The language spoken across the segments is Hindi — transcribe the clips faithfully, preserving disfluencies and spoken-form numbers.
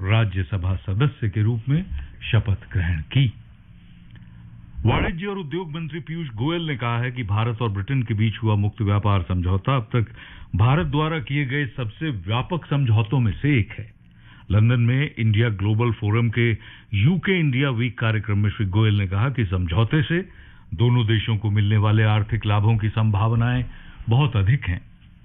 राज्यसभा सदस्य के रूप में शपथ ग्रहण की। वाणिज्य और उद्योग मंत्री पीयूष गोयल ने कहा है कि भारत और ब्रिटेन के बीच हुआ मुक्त व्यापार समझौता अब तक भारत द्वारा किए गए सबसे व्यापक समझौतों में से एक है। लंदन में इंडिया ग्लोबल फोरम के यूके इंडिया वीक कार्यक्रम में श्री गोयल ने कहा कि समझौते से दोनों देशों को मिलने वाले आर्थिक लाभों की संभावनाएं बहुत अधिक हैं।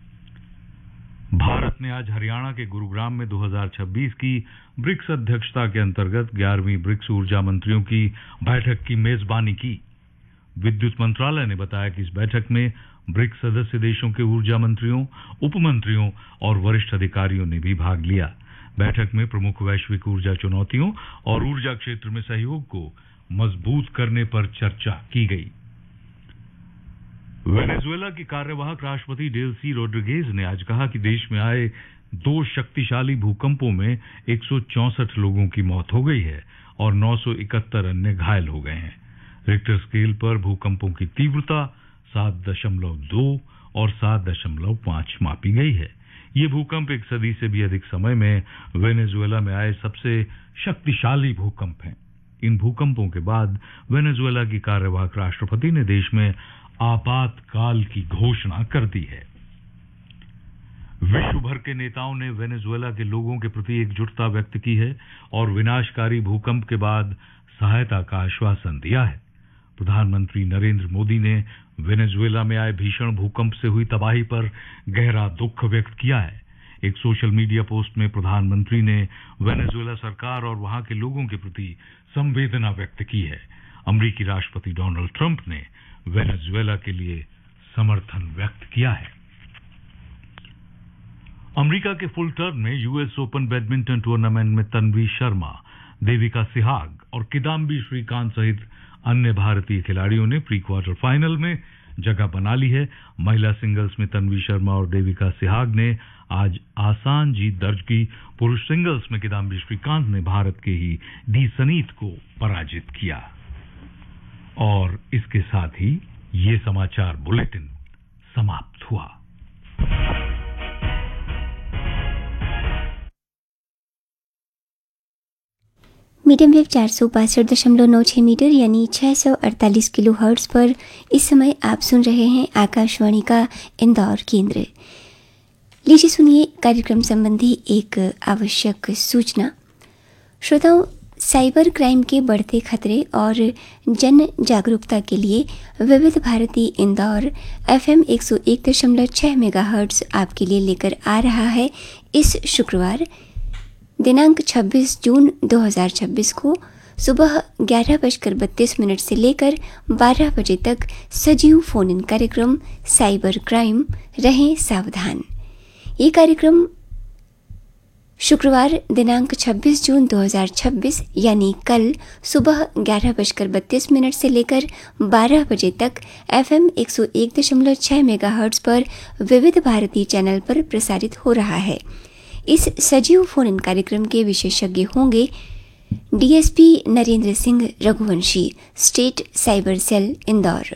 भारत ने आज हरियाणा के गुरुग्राम में दो हज़ार छब्बीस की ब्रिक्स अध्यक्षता के अंतर्गत ग्यारहवीं ब्रिक्स ऊर्जा मंत्रियों की बैठक की मेजबानी की। विद्युत मंत्रालय ने बताया कि इस बैठक में ब्रिक्स सदस्य देशों के ऊर्जा मंत्रियों, उप मंत्रियों और वरिष्ठ अधिकारियों ने भी भाग लिया। बैठक में प्रमुख वैश्विक ऊर्जा चुनौतियों और ऊर्जा क्षेत्र में सहयोग को मजबूत करने पर चर्चा की गई। वेनेजुएला की कार्यवाहक राष्ट्रपति डेल्सी रोड्रिगेज ने आज कहा कि देश में आए दो शक्तिशाली भूकंपों में एक सौ चौसठ लोगों की मौत हो गई है और नौ सौ इकहत्तर अन्य घायल हो गए हैं। रिक्टर स्केल पर भूकंपों की तीव्रता सात दशमलव दो और सात दशमलव पांच मापी गई है। ये भूकंप एक सदी से भी अधिक समय में वेनेजुएला में आए सबसे शक्तिशाली भूकंप हैं। इन भूकंपों के बाद वेनेजुएला की कार्यवाहक राष्ट्रपति ने देश में आपातकाल की घोषणा कर दी है। विश्व भर के नेताओं ने वेनेजुएला के लोगों के प्रति एकजुटता व्यक्त की है और विनाशकारी भूकंप के बाद सहायता का आश्वासन दिया है। प्रधानमंत्री नरेंद्र मोदी ने वेनेजुएला में आए भीषण भूकंप से हुई तबाही पर गहरा दुख व्यक्त किया है। एक सोशल मीडिया पोस्ट में प्रधानमंत्री ने वेनेजुएला सरकार और वहां के लोगों के प्रति संवेदना व्यक्त की है। अमेरिकी राष्ट्रपति डोनाल्ड ट्रंप ने वेनेजुएला के लिए समर्थन व्यक्त किया है। अमेरिका के फुलटर्न में यूएस ओपन बैडमिंटन टूर्नामेंट में तन्वी शर्मा, देविका सिहाग और किदाम्बी श्रीकांत सहित अन्य भारतीय खिलाड़ियों ने प्री क्वार्टर फाइनल में जगह बना ली है। महिला सिंगल्स में तन्वी शर्मा और देविका सिहाग ने आज आसान जीत दर्ज की। पुरुष सिंगल्स में किदाम्बी श्रीकांत ने भारत के ही डी सनीत को पराजित किया। और इसके साथ ही ये समाचार बुलेटिन समाप्त हुआ। मीडियम वेव चार सौ बासठ दशमलव नौ छह मीटर यानी छह सौ अड़तालीस किलो हर्ट्ज पर इस समय आप सुन रहे हैं आकाशवाणी का इंदौर केंद्र। लीजिए सुनिए कार्यक्रम संबंधी एक आवश्यक सूचना। श्रोताओं, साइबर क्राइम के बढ़ते खतरे और जन जागरूकता के लिए विविध भारती इंदौर एफएम एक सौ एक दशमलव छह मेगाहर्ट्ज आपके लिए लेकर आ रहा है इस शुक्रवार दिनांक छब्बीस जून दो हज़ार छब्बीस को सुबह ग्यारह बजकर बत्तीस मिनट से लेकर बारह बजे तक सजीव फोन इन कार्यक्रम साइबर क्राइम रहें सावधान। ये कार्यक्रम शुक्रवार दिनांक छब्बीस जून दो हज़ार छब्बीस यानी कल सुबह ग्यारह बजकर बत्तीस मिनट से लेकर बारह बजे तक एफएम एक सौ एक दशमलव छह मेगाहर्ट्ज पर विविध भारती चैनल पर प्रसारित हो रहा है। इस सजीव फोन इन कार्यक्रम के विशेषज्ञ होंगे DSP Narendra Singh Raghuvanshi, state cyber cell Indore.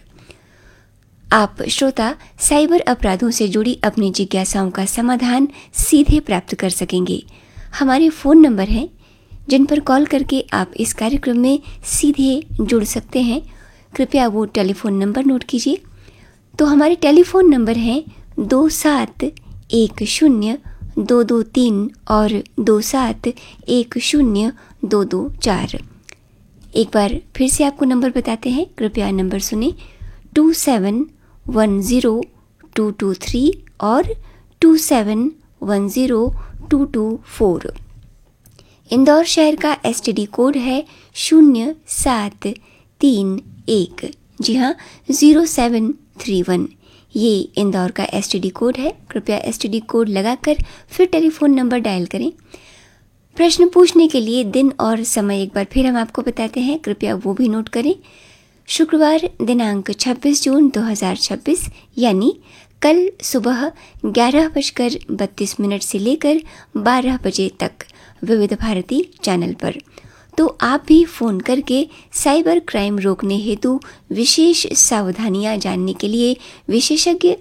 आप श्रोता साइबर अपराधों से जुड़ी अपनी जिज्ञासाओं का समाधान सीधे प्राप्त कर सकेंगे। हमारे फ़ोन नंबर हैं जिन पर कॉल करके आप इस कार्यक्रम में सीधे जुड़ सकते हैं। कृपया वो टेलीफोन नंबर नोट कीजिए। तो हमारे टेलीफोन नंबर हैं दो सात एक शून्य दो दो तीन और दो सात एक शून्य दो दो चार। एक बार फिर से आपको नंबर बताते हैं, कृपया नंबर सुने to seven one zero two to three और to seven one zero two to four. Indore शहर का एसटीडी कोड है शून्य सात तीन एक। जी हाँ, ज़ीरो सेवन थ्री वन ये इंदौर का एसटीडी कोड है। कृपया एसटीडी कोड लगाकर फिर टेलीफोन नंबर डायल करें। प्रश्न पूछने के लिए दिन और समय एक बार फिर हम आपको बताते हैं, कृपया वो भी नोट करें। शुक्रवार दिनांक छब्बीस जून दो हज़ार छब्बीस यानी कल सुबह ग्यारह बजकर बत्तीस मिनट से लेकर बारह बजे तक विविध भारती चैनल पर। तो आप भी फ़ोन करके साइबर क्राइम रोकने हेतु विशेष सावधानियां जानने के लिए विशेषज्ञ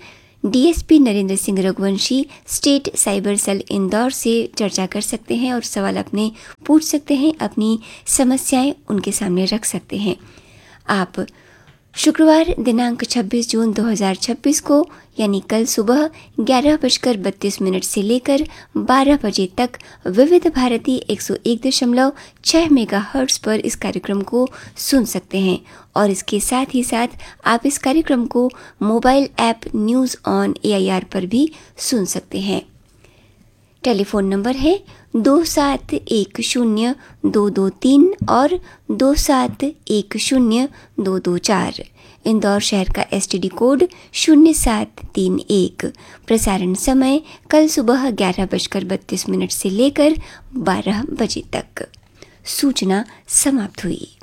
DSP Narendra Singh Raghuvanshi state cyber cell Indore से चर्चा कर सकते हैं और सवाल अपने पूछ सकते हैं, अपनी समस्याएं उनके सामने रख सकते हैं। आप शुक्रवार दिनांक छब्बीस जून दो हज़ार छब्बीस को यानी कल सुबह ग्यारह बजकर बत्तीस मिनट से लेकर बारह बजे तक विविध भारती एक सौ एक दशमलव छह मेगा हर्ट्ज पर इस कार्यक्रम को सुन सकते हैं और इसके साथ ही साथ आप इस कार्यक्रम को mobile app news on AIR पर भी सुन सकते हैं। टेलीफोन नंबर है दो सात एक शून्य दो दो तीन और दो सात एक शून्य दो दो चार। इंदौर शहर का एसटीडी कोड शून्य सात तीन एक। प्रसारण समय कल सुबह ग्यारह बजकर बत्तीस मिनट से लेकर बारह बजे तक। सूचना समाप्त हुई।